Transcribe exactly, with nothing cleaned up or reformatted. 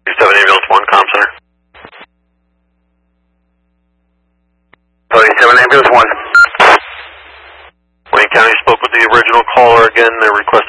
seven Ambulance one, comm center. seven Ambulance one. Wayne County spoke with the original caller again. They're requesting